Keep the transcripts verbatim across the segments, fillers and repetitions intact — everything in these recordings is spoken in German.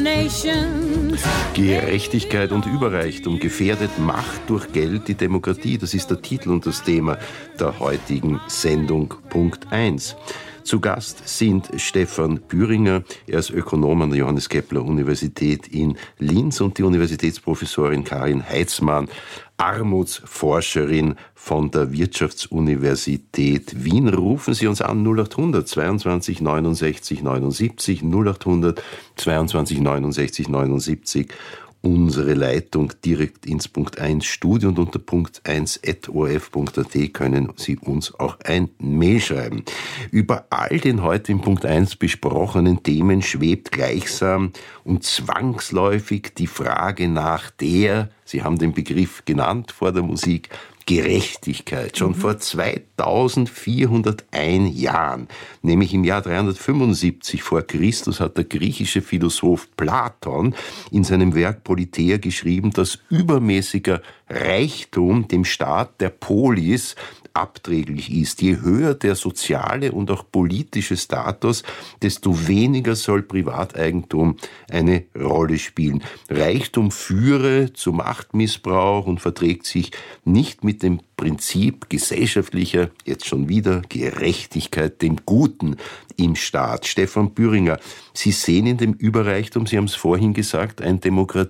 nations. Gerechtigkeit und Überreichtum gefährdet Macht durch Geld die Demokratie. Das ist der Titel und das Thema der heutigen Sendung Punkt eins. Zu Gast sind Stefan Bühringer, er ist Ökonom an der Johannes Kepler Universität in Linz, und die Universitätsprofessorin Karin Heitzmann, Armutsforscherin von der Wirtschaftsuniversität Wien. Rufen Sie uns an null achthundert zweiundzwanzig neunundsechzig neunundsiebzig, null achthundert zweiundzwanzig neunundsechzig neunundsiebzig. Unsere Leitung direkt ins Punkt eins Studio, und unter punkt eins at o r f punkt a t können Sie uns auch ein Mail schreiben. Über all den heute im Punkt eins besprochenen Themen schwebt gleichsam und zwangsläufig die Frage nach der, Sie haben den Begriff genannt vor der Musik, Gerechtigkeit. Schon mhm. vor zweitausendvierhunderteins Jahren, nämlich im Jahr dreihundertfünfundsiebzig vor Christus, hat der griechische Philosoph Platon in seinem Werk Politeia geschrieben, dass übermäßiger Reichtum dem Staat der Polis abträglich ist. Je höher der soziale und auch politische Status, desto weniger soll Privateigentum eine Rolle spielen. Reichtum führe zu Machtmissbrauch und verträgt sich nicht mit dem Prinzip gesellschaftlicher, jetzt schon wieder, Gerechtigkeit, dem Guten im Staat. Stefan Bühringer, Sie sehen in dem Überreichtum, Sie haben es vorhin gesagt, ein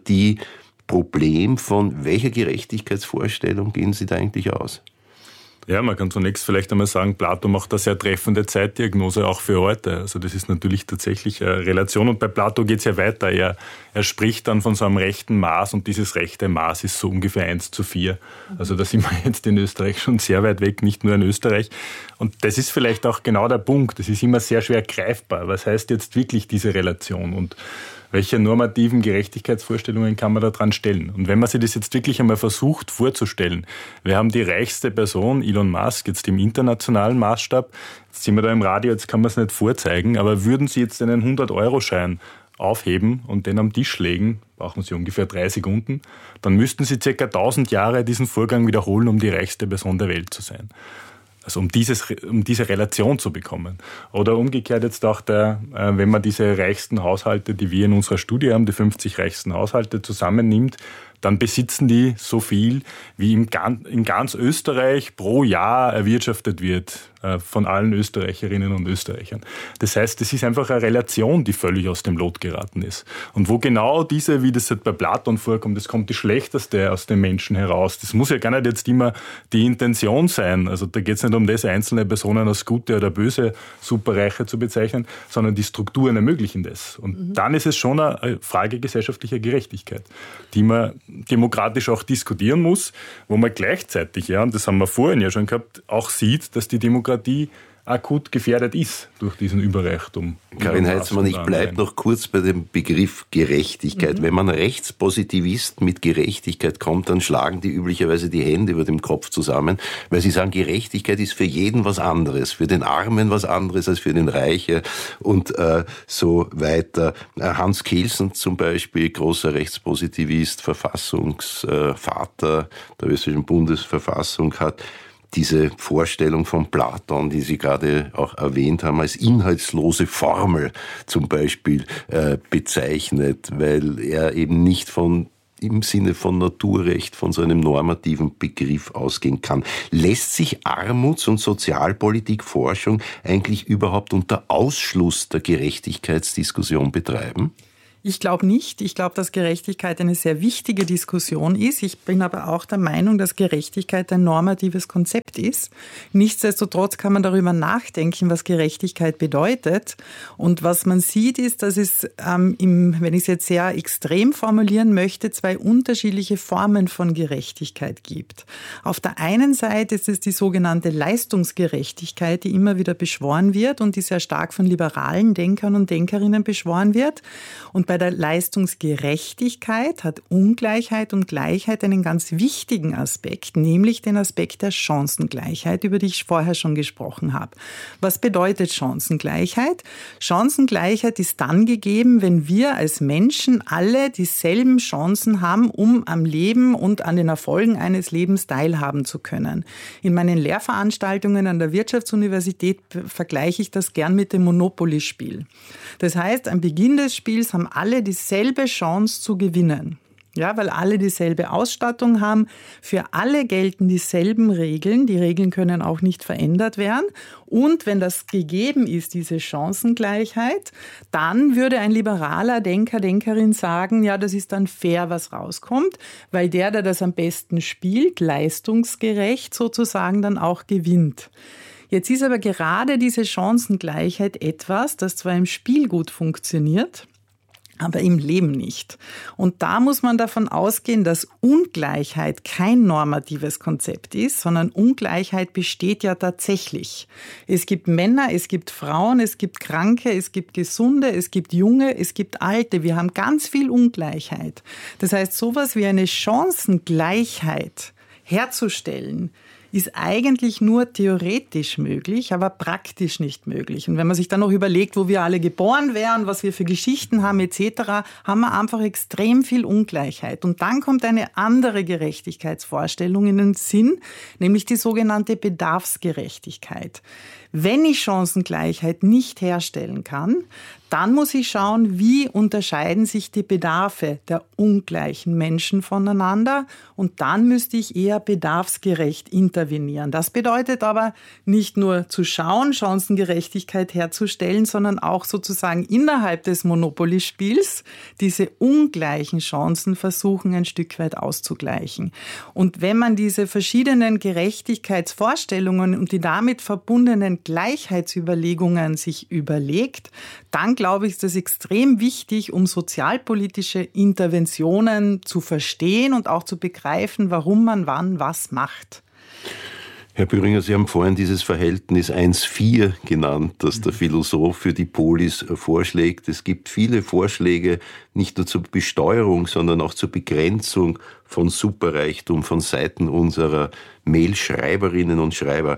Demokratieproblem. Von welcher Gerechtigkeitsvorstellung gehen Sie da eigentlich aus? Ja, man kann zunächst vielleicht einmal sagen, Plato macht eine sehr treffende Zeitdiagnose auch für heute. Also das ist natürlich tatsächlich eine Relation, und bei Plato geht es ja weiter. Er, er spricht dann von so einem rechten Maß, und dieses rechte Maß ist so ungefähr eins zu vier. Also da sind wir jetzt in Österreich schon sehr weit weg, nicht nur in Österreich. Und das ist vielleicht auch genau der Punkt. Das ist immer sehr schwer greifbar. Was heißt jetzt wirklich diese Relation? Und welche normativen Gerechtigkeitsvorstellungen kann man da dran stellen? Und wenn man sich das jetzt wirklich einmal versucht vorzustellen, wir haben die reichste Person, Elon Musk, jetzt im internationalen Maßstab, jetzt sind wir da im Radio, jetzt kann man es nicht vorzeigen, aber würden Sie jetzt einen hundert-Euro-Schein aufheben und den am Tisch legen, brauchen Sie ungefähr drei Sekunden, dann müssten Sie ca. tausend Jahre diesen Vorgang wiederholen, um die reichste Person der Welt zu sein. Also um, dieses, um diese Relation zu bekommen. Oder umgekehrt jetzt auch, der, äh, wenn man diese reichsten Haushalte, die wir in unserer Studie haben, die fünfzig reichsten Haushalte zusammennimmt, dann besitzen die so viel, wie im, in ganz Österreich pro Jahr erwirtschaftet wird äh, von allen Österreicherinnen und Österreichern. Das heißt, es ist einfach eine Relation, die völlig aus dem Lot geraten ist. Und wo genau diese, wie das halt bei Platon vorkommt, das kommt das Schlechteste aus dem Menschen heraus. Das muss ja gar nicht jetzt immer die Intention sein. Also da geht es nicht um das, einzelne Personen als gute oder böse Superreiche zu bezeichnen, sondern die Strukturen ermöglichen das. Und mhm. dann ist es schon eine Frage gesellschaftlicher Gerechtigkeit, die man demokratisch auch diskutieren muss, wo man gleichzeitig, ja, und das haben wir vorhin ja schon gehabt, auch sieht, dass die Demokratie akut gefährdet ist durch diesen Überreichtum. Karin Heitzmann, ich bleibe noch kurz bei dem Begriff Gerechtigkeit. Mhm. Wenn man Rechtspositivist mit Gerechtigkeit kommt, dann schlagen die üblicherweise die Hände über dem Kopf zusammen, weil sie sagen, Gerechtigkeit ist für jeden was anderes, für den Armen was anderes als für den Reichen und äh, so weiter. Hans Kelsen zum Beispiel, großer Rechtspositivist, Verfassungsvater der österreichischen Bundesverfassung, hat diese Vorstellung von Platon, die Sie gerade auch erwähnt haben, als inhaltslose Formel zum Beispiel äh, bezeichnet, weil er eben nicht von im Sinne von Naturrecht, von so einem normativen Begriff ausgehen kann. Lässt sich Armuts- und Sozialpolitikforschung eigentlich überhaupt unter Ausschluss der Gerechtigkeitsdiskussion betreiben? Ich glaube nicht. Ich glaube, dass Gerechtigkeit eine sehr wichtige Diskussion ist. Ich bin aber auch der Meinung, dass Gerechtigkeit ein normatives Konzept ist. Nichtsdestotrotz kann man darüber nachdenken, was Gerechtigkeit bedeutet. Und was man sieht, ist, dass es, ähm, im, wenn ich es jetzt sehr extrem formulieren möchte, zwei unterschiedliche Formen von Gerechtigkeit gibt. Auf der einen Seite ist es die sogenannte Leistungsgerechtigkeit, die immer wieder beschworen wird und die sehr stark von liberalen Denkern und Denkerinnen beschworen wird. Und bei der Leistungsgerechtigkeit hat Ungleichheit und Gleichheit einen ganz wichtigen Aspekt, nämlich den Aspekt der Chancengleichheit, über die ich vorher schon gesprochen habe. Was bedeutet Chancengleichheit? Chancengleichheit ist dann gegeben, wenn wir als Menschen alle dieselben Chancen haben, um am Leben und an den Erfolgen eines Lebens teilhaben zu können. In meinen Lehrveranstaltungen an der Wirtschaftsuniversität vergleiche ich das gern mit dem Monopoly-Spiel. Das heißt, am Beginn des Spiels haben alle dieselbe Chance zu gewinnen. Ja, weil alle dieselbe Ausstattung haben. Für alle gelten dieselben Regeln. Die Regeln können auch nicht verändert werden. Und wenn das gegeben ist, diese Chancengleichheit, dann würde ein liberaler Denker, Denkerin sagen, ja, das ist dann fair, was rauskommt, weil der, der das am besten spielt, leistungsgerecht sozusagen dann auch gewinnt. Jetzt ist aber gerade diese Chancengleichheit etwas, das zwar im Spiel gut funktioniert, aber im Leben nicht. Und da muss man davon ausgehen, dass Ungleichheit kein normatives Konzept ist, sondern Ungleichheit besteht ja tatsächlich. Es gibt Männer, es gibt Frauen, es gibt Kranke, es gibt Gesunde, es gibt Junge, es gibt Alte. Wir haben ganz viel Ungleichheit. Das heißt, sowas wie eine Chancengleichheit herzustellen, ist eigentlich nur theoretisch möglich, aber praktisch nicht möglich. Und wenn man sich dann noch überlegt, wo wir alle geboren wären, was wir für Geschichten haben et cetera, haben wir einfach extrem viel Ungleichheit. Und dann kommt eine andere Gerechtigkeitsvorstellung in den Sinn, nämlich die sogenannte Bedarfsgerechtigkeit. Wenn ich Chancengleichheit nicht herstellen kann, dann muss ich schauen, wie unterscheiden sich die Bedarfe der ungleichen Menschen voneinander, und dann müsste ich eher bedarfsgerecht intervenieren. Das bedeutet aber nicht nur zu schauen, Chancengerechtigkeit herzustellen, sondern auch sozusagen innerhalb des Monopoly-Spiels diese ungleichen Chancen versuchen, ein Stück weit auszugleichen. Und wenn man diese verschiedenen Gerechtigkeitsvorstellungen und die damit verbundenen Gleichheitsüberlegungen sich überlegt, dann glaube ich, ist das extrem wichtig, um sozialpolitische Interventionen zu verstehen und auch zu begreifen, warum man wann was macht. Herr Bühringer, Sie haben vorhin dieses Verhältnis eins vier genannt, das der Philosoph für die Polis vorschlägt. Es gibt viele Vorschläge, nicht nur zur Besteuerung, sondern auch zur Begrenzung von Superreichtum von Seiten unserer Mailschreiberinnen und Schreiber.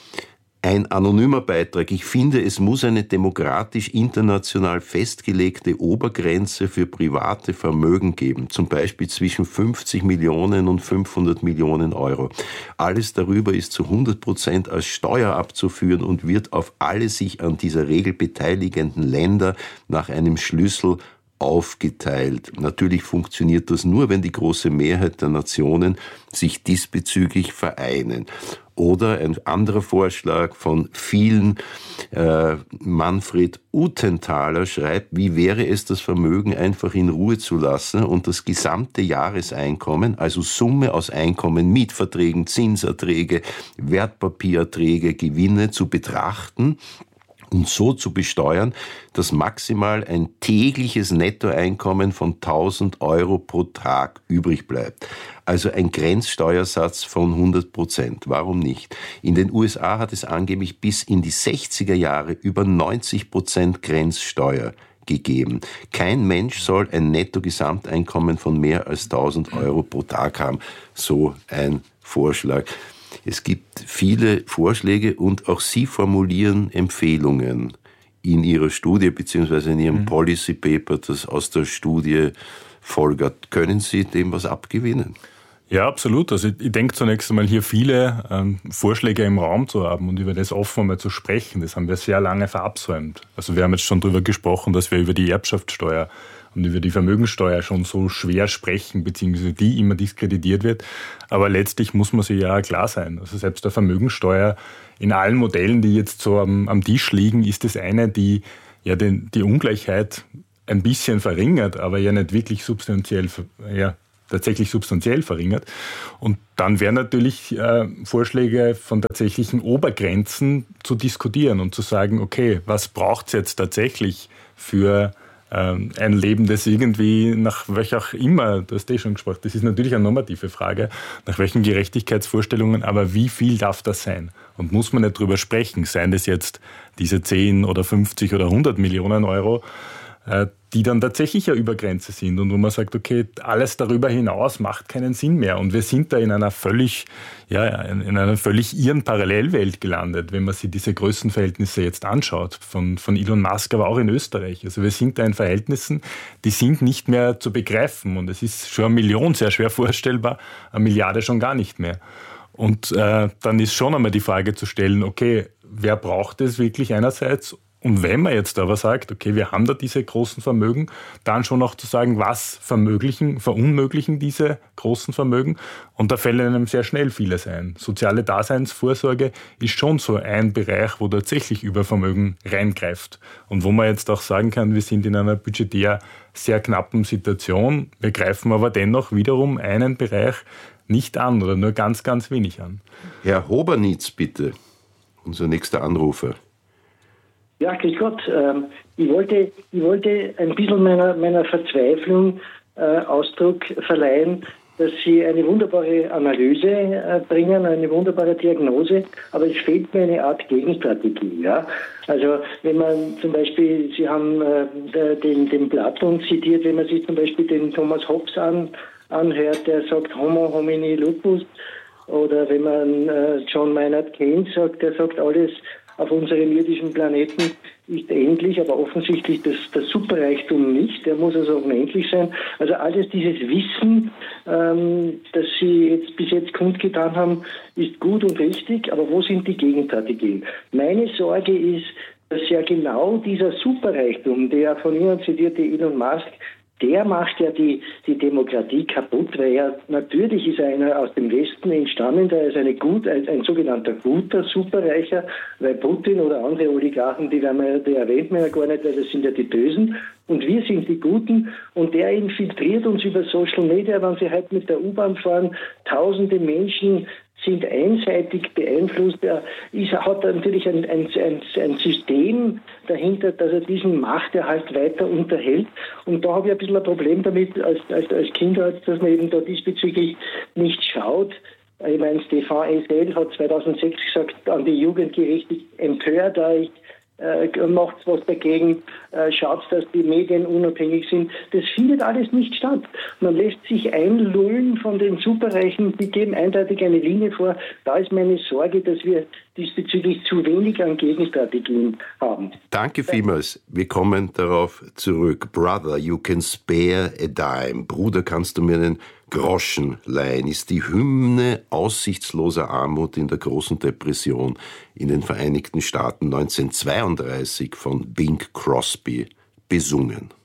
Ein anonymer Beitrag. Ich finde, es muss eine demokratisch international festgelegte Obergrenze für private Vermögen geben, zum Beispiel zwischen fünfzig Millionen und fünfhundert Millionen Euro. Alles darüber ist zu hundert Prozent als Steuer abzuführen und wird auf alle sich an dieser Regel beteiligenden Länder nach einem Schlüssel aufgeteilt. Natürlich funktioniert das nur, wenn die große Mehrheit der Nationen sich diesbezüglich vereinen. Oder ein anderer Vorschlag von vielen, äh, Manfred Utenthaler schreibt, wie wäre es, das Vermögen einfach in Ruhe zu lassen und das gesamte Jahreseinkommen, also Summe aus Einkommen, Mietverträgen, Zinserträge, Wertpapiererträge, Gewinne zu betrachten und so zu besteuern, dass maximal ein tägliches Nettoeinkommen von tausend Euro pro Tag übrig bleibt. Also ein Grenzsteuersatz von hundert Prozent. Warum nicht? In den U S A hat es angeblich bis in die sechziger Jahre über neunzig Prozent Grenzsteuer gegeben. Kein Mensch soll ein Nettogesamteinkommen von mehr als tausend Euro pro Tag haben. So ein Vorschlag. Es gibt viele Vorschläge und auch Sie formulieren Empfehlungen in Ihrer Studie beziehungsweise in Ihrem mhm. Policy Paper, das aus der Studie folgert. Können Sie dem was abgewinnen? Ja, absolut. Also ich, ich denke zunächst einmal hier viele ähm, Vorschläge im Raum zu haben und über das offen mal zu sprechen. Das haben wir sehr lange verabsäumt. Also wir haben jetzt schon darüber gesprochen, dass wir über die Erbschaftssteuer und über die Vermögensteuer schon so schwer sprechen, beziehungsweise die immer diskreditiert wird. Aber letztlich muss man sich ja klar sein. Also selbst der Vermögensteuer in allen Modellen, die jetzt so am, am Tisch liegen, ist es eine, die ja den, die Ungleichheit ein bisschen verringert, aber ja nicht wirklich substanziell, ja, tatsächlich substanziell verringert. Und dann wären natürlich äh, Vorschläge von tatsächlichen Obergrenzen zu diskutieren und zu sagen, okay, was braucht es jetzt tatsächlich für ähm, ein Leben, das irgendwie nach welcher auch immer, du hast eh schon gesprochen, das ist natürlich eine normative Frage, nach welchen Gerechtigkeitsvorstellungen, aber wie viel darf das sein? Und muss man nicht drüber sprechen, seien das jetzt diese zehn oder fünfzig oder hundert Millionen Euro, die dann tatsächlich ja Übergrenze sind und wo man sagt, okay, alles darüber hinaus macht keinen Sinn mehr. Und wir sind da in einer völlig, ja, in einer völlig irren Parallelwelt gelandet, wenn man sich diese Größenverhältnisse jetzt anschaut, von, von Elon Musk, aber auch in Österreich. Also wir sind da in Verhältnissen, die sind nicht mehr zu begreifen. Und es ist schon eine Million sehr schwer vorstellbar, eine Milliarde schon gar nicht mehr. Und äh, dann ist schon einmal die Frage zu stellen, okay, wer braucht es wirklich einerseits? Und wenn man jetzt aber sagt, okay, wir haben da diese großen Vermögen, dann schon auch zu sagen, was vermöglichen, verunmöglichen diese großen Vermögen. Und da fällt einem sehr schnell vieles ein. Soziale Daseinsvorsorge ist schon so ein Bereich, wo tatsächlich Übervermögen reingreift. Und wo man jetzt auch sagen kann, wir sind in einer budgetär sehr knappen Situation. Wir greifen aber dennoch wiederum einen Bereich nicht an oder nur ganz, ganz wenig an. Herr Hobernitz, bitte, unser nächster Anrufer. Ja, grüß Gott. Ähm, ich, wollte, ich wollte ein bisschen meiner, meiner Verzweiflung äh, Ausdruck verleihen, dass Sie eine wunderbare Analyse äh, bringen, eine wunderbare Diagnose, aber es fehlt mir eine Art Gegenstrategie. Ja? Also wenn man zum Beispiel, Sie haben äh, den, den Platon zitiert, wenn man sich zum Beispiel den Thomas Hobbes an, anhört, der sagt Homo homini lupus, oder wenn man äh, John Maynard Keynes sagt, der sagt, alles auf unserem irdischen Planeten ist endlich, aber offensichtlich das, das Superreichtum nicht. Der muss also unendlich sein. Also alles dieses Wissen, ähm, das Sie jetzt bis jetzt kundgetan haben, ist gut und richtig, aber wo sind die Gegenstrategien? Meine Sorge ist, dass ja genau dieser Superreichtum, der von Ihnen zitierte Elon Musk, der macht ja die, die Demokratie kaputt, weil er natürlich ist er einer aus dem Westen entstanden, der ist eine gut, ein, ein sogenannter guter Superreicher, weil Putin oder andere Oligarchen, die, werden wir, die erwähnt man ja gar nicht, weil das sind ja die Bösen und wir sind die Guten und der infiltriert uns über Social Media, wenn Sie heute mit der U-Bahn fahren, tausende Menschen sind einseitig beeinflusst. Er ist, hat natürlich ein, ein, ein, ein System dahinter, dass er diesen Machterhalt weiter unterhält. Und da habe ich ein bisschen ein Problem damit als, als, als Kinderarzt, dass man eben da diesbezüglich nicht schaut. Ich meine, Stefan Essel hat zweitausendsechs gesagt, an die Jugend gerichtet, empört euch, äh, macht was dagegen, äh, schaut, dass die Medien unabhängig sind. Das findet alles nicht statt. Man lässt sich einlullen von den Superreichen, die geben eindeutig eine Linie vor. Da ist meine Sorge, dass wir diesbezüglich zu wenig an Gegenstrategien haben. Danke vielmals. Wir kommen darauf zurück. Brother, you can spare a dime. Bruder, kannst du mir einen Groschen leihen? Ist die Hymne aussichtsloser Armut in der großen Depression in den Vereinigten Staaten neunzehnhundertzweiunddreißig von Bing Crosby besungen.